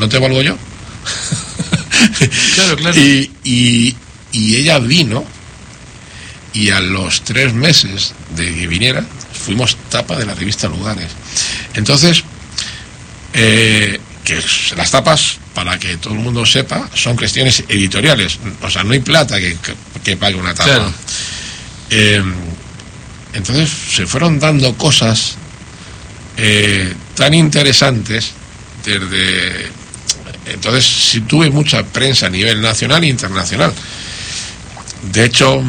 ¿no te valgo yo? Claro. Y ella vino, y a los 3 meses de que viniera, fuimos tapa de la revista Lugares. Entonces, que las tapas, para que todo el mundo sepa, son cuestiones editoriales. O sea, no hay plata que pague una tapa. Claro. Entonces se fueron dando cosas tan interesantes entonces sí tuve mucha prensa a nivel nacional e internacional. De hecho,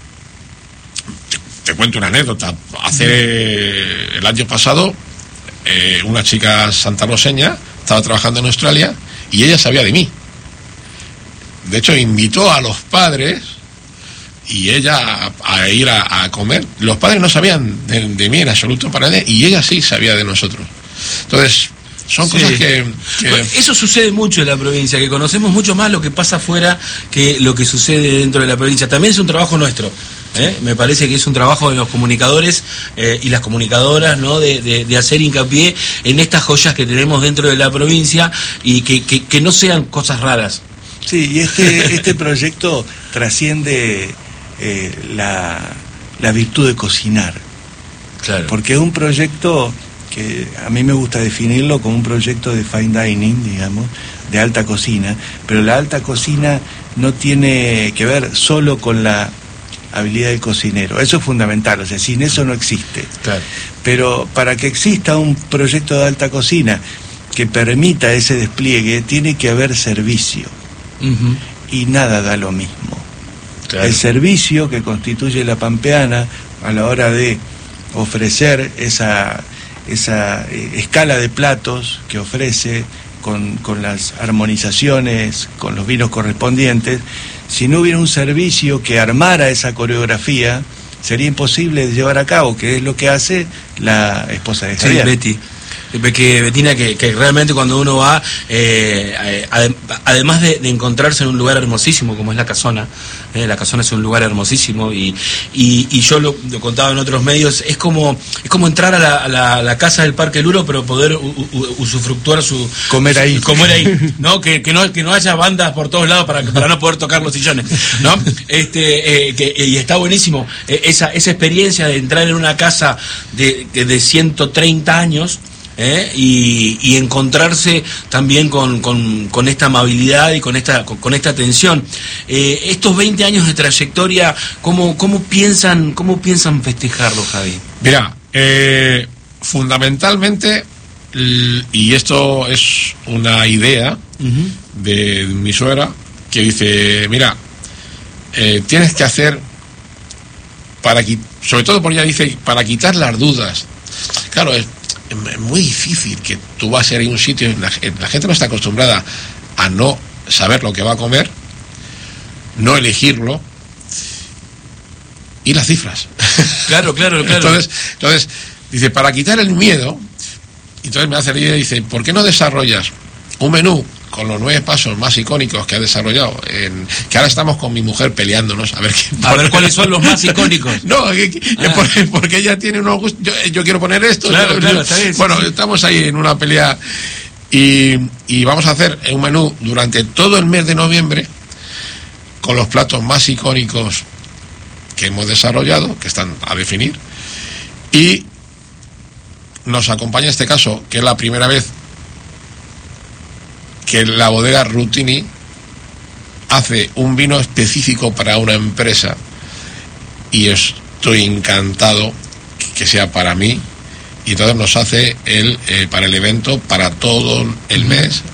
te cuento una anécdota. El año pasado, una chica santarroseña estaba trabajando en Australia y ella sabía de mí. De hecho, invitó a los padres y ella a ir a comer. Los padres no sabían de mí en absoluto para nada, y ella sí sabía de nosotros. Entonces, son cosas que... Eso sucede mucho en la provincia, que conocemos mucho más lo que pasa afuera que lo que sucede dentro de la provincia. También es un trabajo nuestro. Me parece que es un trabajo de los comunicadores y las comunicadoras, ¿no? De hacer hincapié en estas joyas que tenemos dentro de la provincia y que no sean cosas raras. Sí, y este proyecto trasciende la virtud de cocinar. Claro. Porque es un proyecto que a mí me gusta definirlo como un proyecto de fine dining, digamos, de alta cocina, pero la alta cocina no tiene que ver solo con la habilidad del cocinero. Eso es fundamental, o sea, sin eso no existe. Claro. Pero para que exista un proyecto de alta cocina que permita ese despliegue, tiene que haber servicio. Uh-huh. Y nada da lo mismo. Claro. El servicio que constituye la Pampeana a la hora de ofrecer esa escala de platos que ofrece con las armonizaciones, con los vinos correspondientes, si no hubiera un servicio que armara esa coreografía, sería imposible de llevar a cabo, que es lo que hace la esposa de Javier. Sí, Betty. Bettina, que realmente cuando uno va, además de encontrarse en un lugar hermosísimo como es la Casona es un lugar hermosísimo y yo lo contaba en otros medios, es como entrar a la casa del Parque Luro, pero poder usufructuar comer ahí, ¿no? Que no haya bandas por todos lados para no poder tocar los sillones, ¿no? Y está buenísimo esa experiencia de entrar en una casa de 130 años. Y encontrarse también con esta amabilidad y con esta atención. Estos 20 años de trayectoria, ¿cómo piensan festejarlo, Javi? Mira, fundamentalmente, y esto es una idea de mi suegra, que dice, mira, tienes que hacer, sobre todo porque ella dice, para quitar las dudas. Claro, es muy difícil que tú vas a ir a un sitio, la gente no está acostumbrada a no saber lo que va a comer, no elegirlo, y las cifras. Claro. Entonces dice, para quitar el miedo, entonces me hace la idea, dice, ¿por qué no desarrollas un menú con los 9 pasos más icónicos que ha desarrollado, que ahora estamos con mi mujer peleándonos a ver cuáles son los más icónicos? No, porque ella tiene unos gustos, yo quiero poner esto. Claro, está bien, bueno, sí. Estamos ahí en una pelea y vamos a hacer un menú durante todo el mes de noviembre con los platos más icónicos que hemos desarrollado, que están a definir, y nos acompaña en este caso, que es la primera vez que la bodega Rutini hace un vino específico para una empresa, y estoy encantado que sea para mí, y entonces nos hace para el evento, para todo el mes,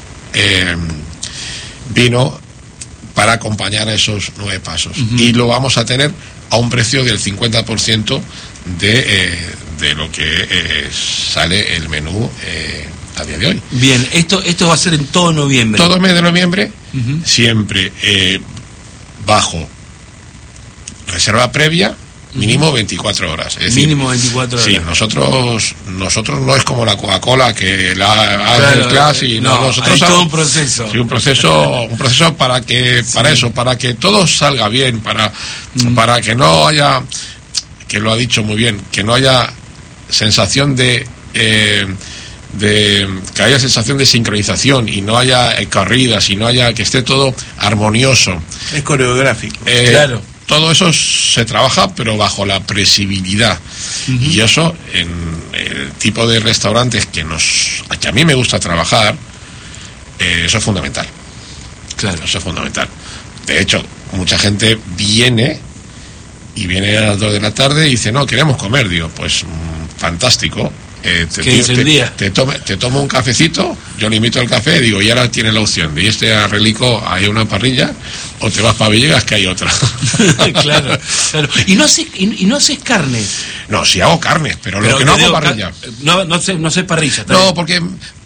vino para acompañar a esos 9 pasos. Y lo vamos a tener a un precio del 50% de lo que sale el menú a día de hoy. Bien, esto va a ser en todo noviembre. Todo el mes de noviembre, siempre bajo reserva previa, mínimo 24 horas. Es decir, mínimo 24 horas. Sí, nosotros no es como la Coca-Cola, que la hace el class y nosotros hay todo un proceso. Sí, un proceso para que todo salga bien, para que no haya, que lo ha dicho muy bien, que no haya sensación de que haya sensación de sincronización y no haya corridas y no haya, que esté todo armonioso. Es coreográfico. Claro. Todo eso se trabaja, pero bajo la previsibilidad. Y eso, en el tipo de restaurantes que a mí me gusta trabajar, eso es fundamental. Claro. Eso es fundamental. De hecho, mucha gente viene a las 2 de la tarde y dice, no, queremos comer. Digo, pues fantástico. Te tomo un cafecito, yo le invito al café, digo, y ahora tiene la opción de irte a Relico, hay una parrilla, o te vas para Villegas, que hay otra. Claro. Y no haces carne. No, sí hago carne, pero lo que no hago parrilla. No sé parrilla. No, porque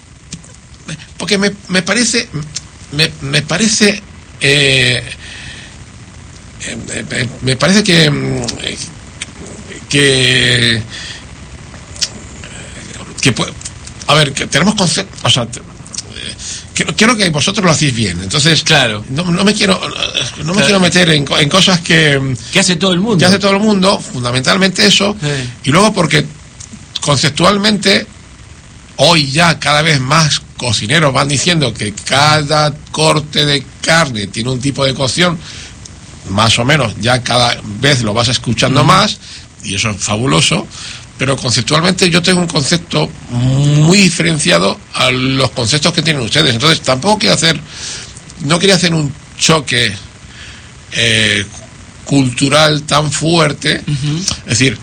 me parece a ver, que tenemos conceptos, o sea, quiero que vosotros lo hacéis bien, entonces claro. no me quiero meter en cosas que hace todo el mundo, fundamentalmente eso, y luego porque conceptualmente hoy ya cada vez más cocineros van diciendo que cada corte de carne tiene un tipo de cocción, más o menos ya cada vez lo vas escuchando más, y eso es fabuloso. Pero conceptualmente yo tengo un concepto muy diferenciado a los conceptos que tienen ustedes. Entonces tampoco no quería hacer un choque cultural tan fuerte. Es decir,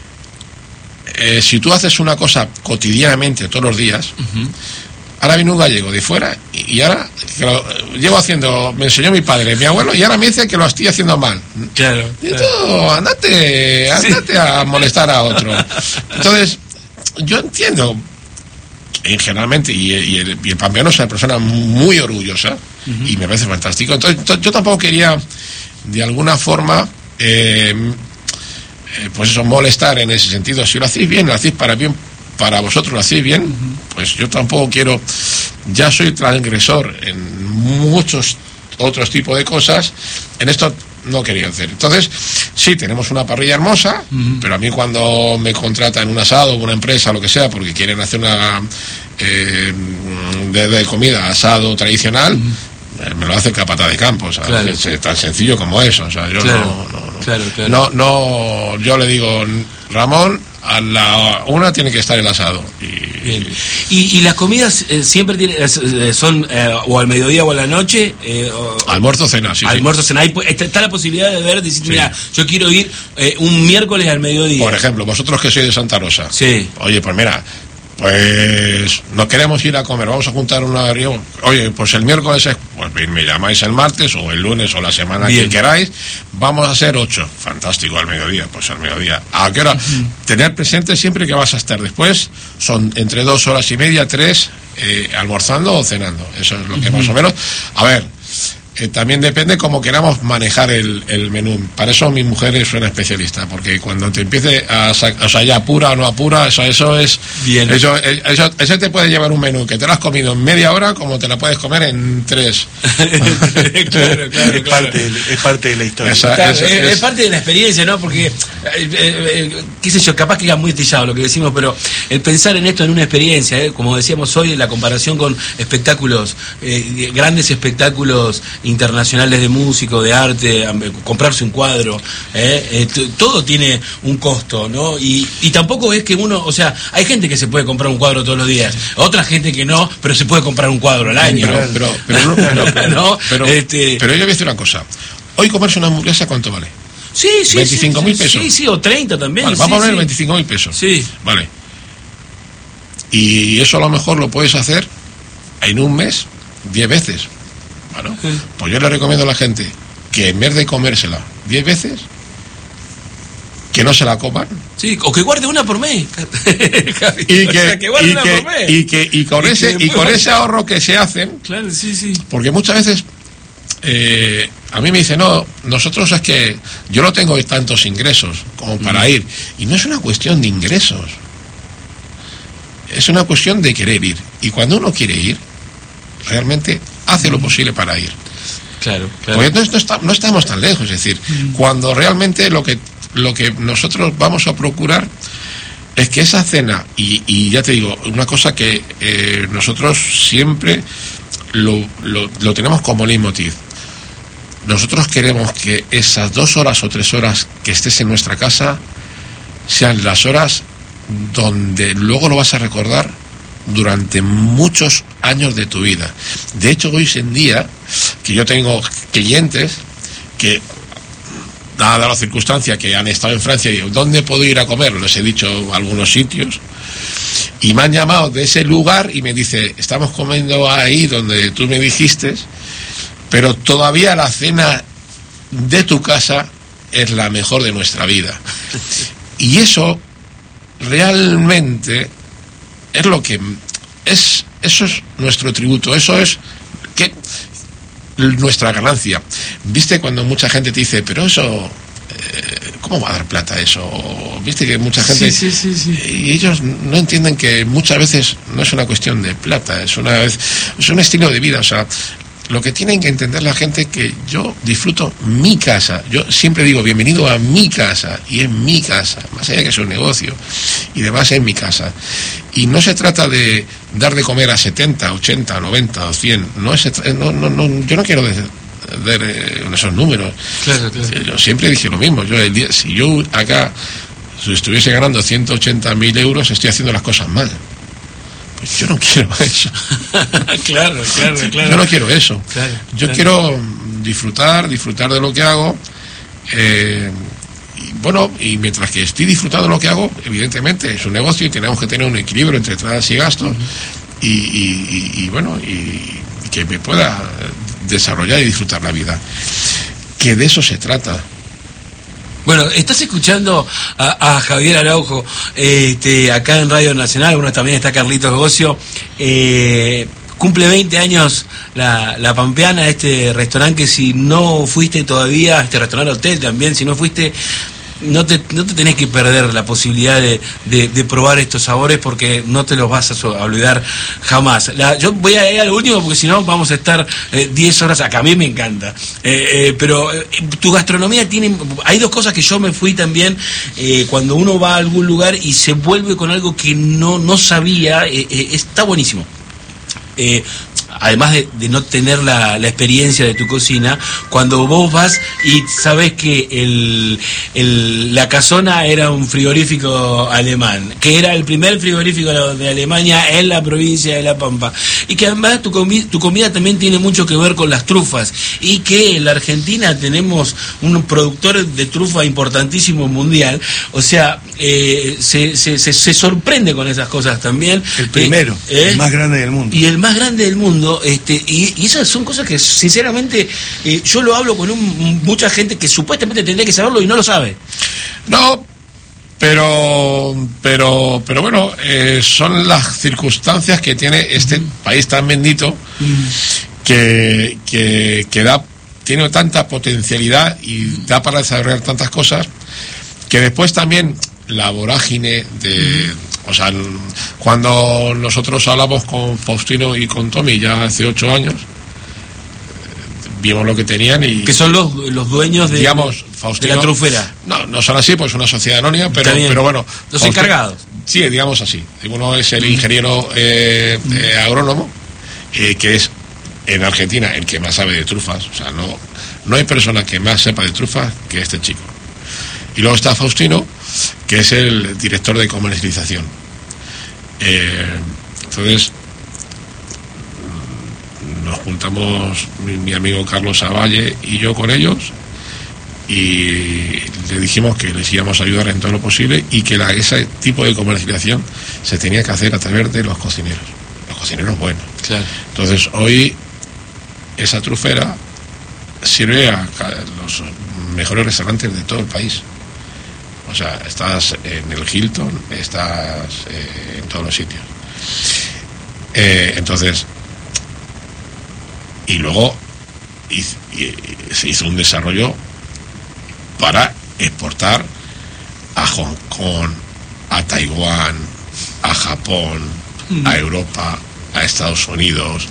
si tú haces una cosa cotidianamente todos los días, ahora viene un gallego de fuera y ahora que lo llevo haciendo, me enseñó mi padre, mi abuelo, y ahora me dice que lo estoy haciendo mal. Claro. Y tú, andate a molestar a otro. Entonces, yo entiendo, generalmente, y el pampeano es una persona muy orgullosa, y me parece fantástico. Entonces, yo tampoco quería, de alguna forma, pues eso, molestar en ese sentido. Si lo hacéis bien, lo hacéis para vosotros, lo hacéis bien, pues yo tampoco quiero, ya soy transgresor en muchos otros tipos de cosas, en esto no quería hacer. Entonces, sí, tenemos una parrilla hermosa, pero a mí cuando me contratan un asado, una empresa, lo que sea, porque quieren hacer una de comida, asado tradicional, me lo hace el capataz de campo, ¿sabes? Claro. Es tan sencillo como eso, o sea, yo claro. no, yo le digo, Ramón, a la 1 tiene que estar el asado. Bien. ¿Y las comidas siempre son o al mediodía o a la noche? Almuerzo, cena, sí. Almuerzo, cena. Está la posibilidad de decir, mira, yo quiero ir un miércoles al mediodía. Por ejemplo, vosotros que sois de Santa Rosa. Sí. Oye, pues mira, pues no queremos ir a comer, vamos a juntar una reunión. Oye, pues el miércoles pues me llamáis el martes o el lunes o la semana que queráis, vamos a hacer 8. Fantástico, al mediodía, pues al mediodía. ¿A qué hora? Tener presente siempre que vas a estar después, son entre 2 horas y media, 3, almorzando o cenando. Eso es lo que más o menos. A ver, también depende cómo queramos manejar el menú. Para eso mi mujer es una especialista, porque cuando te empiece a o sea, ya apura o no apura, eso es bien. Eso te puede llevar un menú que te lo has comido en media hora, como te la puedes comer en 3. Claro. Es parte de la historia. Es parte de la experiencia, ¿no? Porque qué sé yo, capaz que queda muy trillado lo que decimos, pero el pensar en esto en una experiencia, como decíamos hoy, la comparación con espectáculos, grandes espectáculos internacionales de músico, de arte, comprarse un cuadro, todo tiene un costo, ¿no? Y tampoco es que uno, o sea, hay gente que se puede comprar un cuadro todos los días, otra gente que no, pero se puede comprar un cuadro al año. Pero yo voy a decir una cosa. Hoy comerse una hamburguesa, ¿cuánto vale? Sí. 25.000 pesos. Sí, o 30 también. Vale, vamos a poner 25.000 pesos. Sí. Vale. Y eso a lo mejor lo puedes hacer en un mes 10 veces. Bueno, pues yo le recomiendo a la gente que en vez de comérsela 10 veces, que no se la coman. Sí, o que guarde una por mes. Y con ese ahorro que se hacen. Claro, sí. Porque muchas veces a mí me dicen, no, nosotros es que yo no tengo tantos ingresos como para ir. Y no es una cuestión de ingresos. Es una cuestión de querer ir. Y cuando uno quiere ir, realmente hace lo posible para ir. Claro. Porque no estamos tan lejos. Es decir, cuando realmente lo que nosotros vamos a procurar es que esa cena, y ya te digo, una cosa que nosotros siempre lo tenemos como leitmotiv. Nosotros queremos que esas 2 horas o 3 horas que estés en nuestra casa sean las horas donde luego lo vas a recordar durante muchos años de tu vida. De hecho, hoy en día, que yo tengo clientes que, dada la circunstancia que han estado en Francia, y digo, ¿dónde puedo ir a comer? Les he dicho algunos sitios, y me han llamado de ese lugar y me dice, estamos comiendo ahí donde tú me dijiste, pero todavía la cena de tu casa es la mejor de nuestra vida. Y eso realmente es lo que eso es nuestro tributo, eso es que nuestra ganancia. ¿Viste cuando mucha gente te dice, pero eso, ¿cómo va a dar plata eso? ¿Viste que mucha gente... Sí. Y ellos no entienden que muchas veces no es una cuestión de plata, es un estilo de vida. O sea, lo que tienen que entender la gente es que yo disfruto mi casa. Yo siempre digo, bienvenido a mi casa, y es mi casa, más allá que es un negocio, y demás es mi casa. Y no se trata de dar de comer a 70, 80, 90 o 100. Yo no quiero ver esos números. Claro. Yo siempre dije lo mismo. Si yo acá estuviese ganando 180.000 euros, estoy haciendo las cosas mal. Pues yo no quiero eso. Claro. Yo no quiero eso. Claro, yo quiero disfrutar de lo que hago. Y mientras que estoy disfrutando de lo que hago, evidentemente es un negocio y tenemos que tener un equilibrio entre entradas y gastos. Y que me pueda desarrollar y disfrutar la vida. Que de eso se trata. Bueno, estás escuchando a Javier Araujo acá en Radio Nacional. Bueno, también está Carlitos Gocio. Cumple 20 años la Pampeana, este restaurante que si no fuiste todavía, este restaurante hotel también, si no fuiste, no te tenés que perder la posibilidad de probar estos sabores, porque no te los vas a olvidar jamás. Yo voy a ir al último porque si no vamos a estar 10 horas acá. A mí me encanta. Pero tu gastronomía hay 2 cosas que yo me fui también cuando uno va a algún lugar y se vuelve con algo que no sabía. Está buenísimo. Además de no tener la experiencia de tu cocina, cuando vos vas y sabés que la Casona era un frigorífico alemán, que era el primer frigorífico de Alemania en la provincia de La Pampa, y que además tu comida también tiene mucho que ver con las trufas, y que en la Argentina tenemos un productor de trufa importantísimo mundial. O sea, se sorprende con esas cosas también. El primero, el más grande del mundo. Y el más grande del mundo. Y esas son cosas que sinceramente yo lo hablo con mucha gente que supuestamente tendría que saberlo y no lo sabe. No, pero bueno, son las circunstancias que tiene este país tan bendito que tiene tanta potencialidad y da para desarrollar tantas cosas, que después también la vorágine de... O sea, cuando nosotros hablamos con Faustino y con Tommy ya hace 8 años, vimos lo que tenían y... Que son los dueños de, digamos, Faustino, de la trufera. No son así, pues es una sociedad anónima, pero bueno... Los encargados. Sí, digamos así. Uno es el ingeniero agrónomo, que es en Argentina el que más sabe de trufas. O sea, no hay persona que más sepa de trufas que este chico. Y luego está Faustino, que es el director de comercialización. Entonces nos juntamos mi amigo Carlos Avalle y yo con ellos, y le dijimos que les íbamos a ayudar en todo lo posible, y que ese tipo de comercialización se tenía que hacer a través de los cocineros buenos. Claro. Entonces hoy esa trufera sirve a los mejores restaurantes de todo el país. O sea, estás en el Hilton, estás en todos los sitios. Entonces, y luego se hizo un desarrollo para exportar a Hong Kong, a Taiwán, a Japón, a Europa, a Estados Unidos,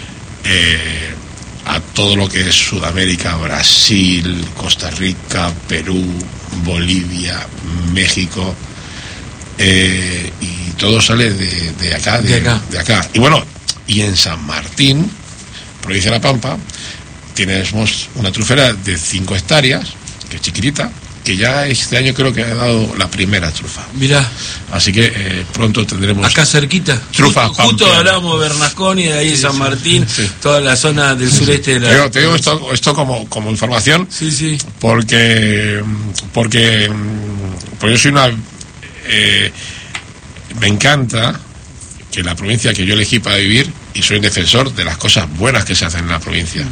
a todo lo que es Sudamérica, Brasil, Costa Rica, Perú, Bolivia, México. y todo sale de acá. Y bueno, y en San Martín, provincia de La Pampa, tenemos una trufera de 5 hectáreas, que es chiquitita, que ya este año creo que ha dado la primera trufa. Mirá. Así que pronto tendremos... Acá cerquita. Trufa justo hablábamos de Bernasconi, de ahí San Martín, toda la zona del sureste de la... Te digo esto como información, porque yo soy me encanta que la provincia que yo elegí para vivir, y soy un defensor de las cosas buenas que se hacen en la provincia.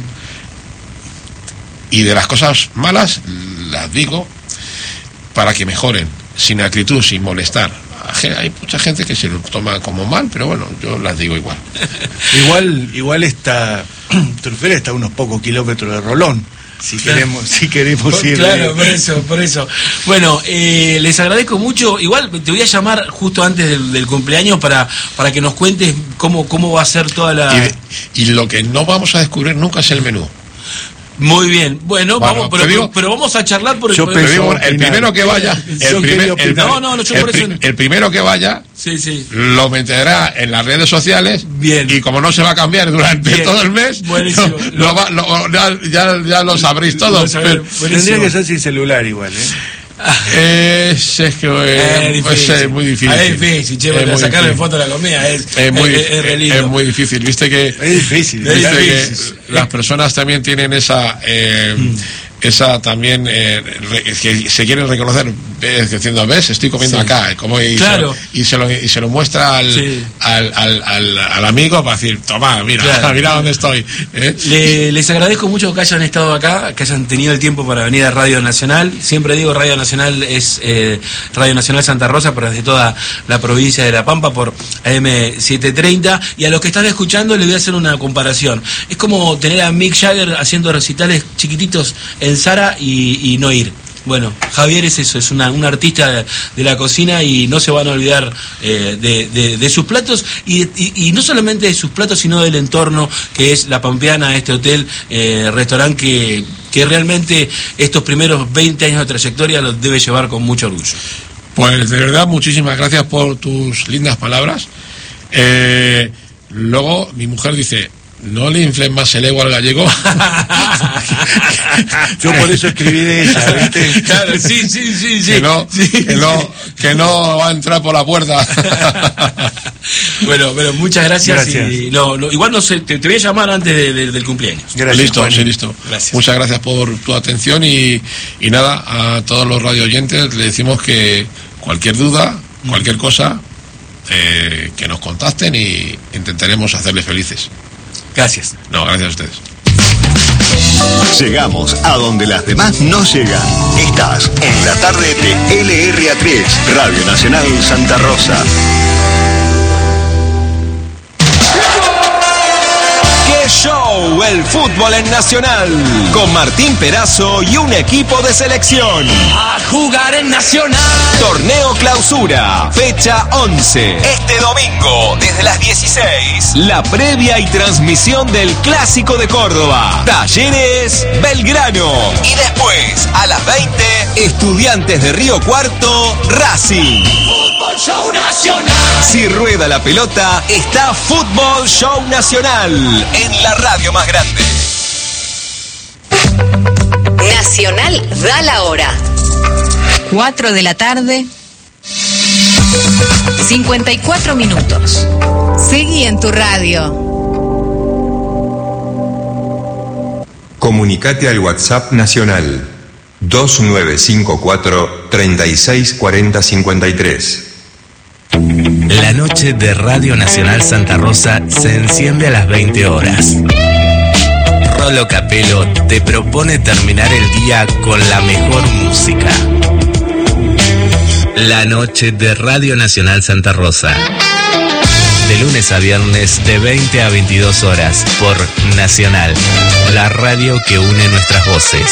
Y de las cosas malas las digo para que mejoren, sin acritud, sin molestar. Hay mucha gente que se lo toma como mal, pero bueno, yo las digo igual. Igual esta trufera está a unos pocos kilómetros de Rolón. Si queremos ir. Claro, por eso. Bueno, les agradezco mucho. Igual te voy a llamar justo antes del cumpleaños para que nos cuentes cómo va a ser toda la... Y lo que no vamos a descubrir nunca es el menú. Muy bien, bueno vamos, pero vamos a charlar por el primero que vaya, el primero que vaya, lo meterá en las redes sociales. Bien. Y como no se va a cambiar durante todo el mes, ya lo sabréis todos. Tendría que ser sin celular igual, es muy difícil. Es difícil, che, sacarle foto a la comida es muy difícil. Viste que las personas también tienen esa también que se quieren reconocer, diciendo, ves, estoy comiendo acá, como y se lo muestra al amigo para decir, toma, mira dónde estoy. Les agradezco mucho que hayan estado acá, que hayan tenido el tiempo para venir a Radio Nacional. Siempre digo, Radio Nacional es Radio Nacional Santa Rosa, pero desde toda la provincia de La Pampa por AM730. Y a los que están escuchando les voy a hacer una comparación. Es como tener a Mick Jagger haciendo recitales chiquititos en Sara y no ir. Bueno, Javier es eso, es un artista de la cocina y no se van a olvidar de sus platos y no solamente de sus platos, sino del entorno que es La Pampeana, este hotel, restaurante que realmente estos primeros 20 años de trayectoria los debe llevar con mucho orgullo. Pues de verdad, muchísimas gracias por tus lindas palabras. Luego mi mujer dice, no le infles más el ego al gallego. Yo por eso escribí de ella, ¿viste? Claro, sí. Que no va a entrar por la puerta. Bueno, muchas gracias. Y igual no sé, te voy a llamar antes del cumpleaños. Gracias, listo. Gracias. Muchas gracias por tu atención y nada, a todos los radio oyentes le decimos que cualquier duda, cualquier cosa, que nos contacten y intentaremos hacerles felices. Gracias. No, gracias a ustedes. Llegamos a donde las demás no llegan. Estás en la tarde de LRA3, Radio Nacional Santa Rosa. ¡Qué show! El fútbol en Nacional. Con Martín Perazo y un equipo de selección. A jugar en Nacional. Torneo Clausura, fecha 11. Este domingo, desde las 16. La previa y transmisión del Clásico de Córdoba. Talleres Belgrano. Y después, a las 20, Estudiantes de Río Cuarto, Racing. Fútbol Show Nacional. Si rueda la pelota, está Fútbol Show Nacional en la radio más grande. Nacional da la hora. 4 de la tarde, 54 minutos. Seguí en tu radio. Comunicate al WhatsApp nacional 2954 364053. La noche de Radio Nacional Santa Rosa se enciende a las 20 horas. Rolo Capelo te propone terminar el día con la mejor música. La noche de Radio Nacional Santa Rosa. De lunes a viernes de 20 a 22 horas por Nacional, la radio que une nuestras voces.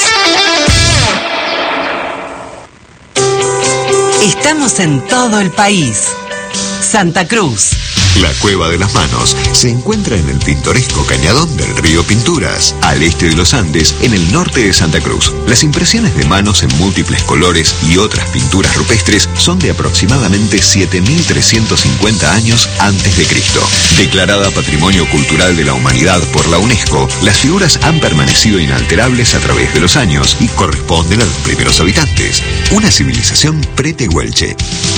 Estamos en todo el país. Santa Cruz, La Cueva de las Manos se encuentra en el pintoresco cañadón del río Pinturas, al este de los Andes, en el norte de Santa Cruz. Las impresiones de manos en múltiples colores y otras pinturas rupestres son de aproximadamente 7.350 años antes de Cristo. Declarada Patrimonio Cultural de la Humanidad por la UNESCO, las figuras han permanecido inalterables a través de los años y corresponden a los primeros habitantes. Una civilización pretehuelche.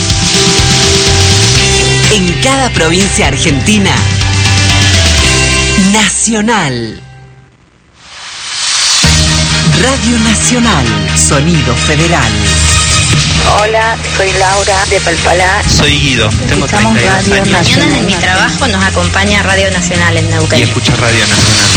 En cada provincia argentina, Nacional. Radio Nacional, sonido federal. Hola, soy Laura de Palpalá. Soy Guido, tengo 32 años. Mañana en mi trabajo nos acompaña Radio Nacional en Neuquén. Y escucho Radio Nacional.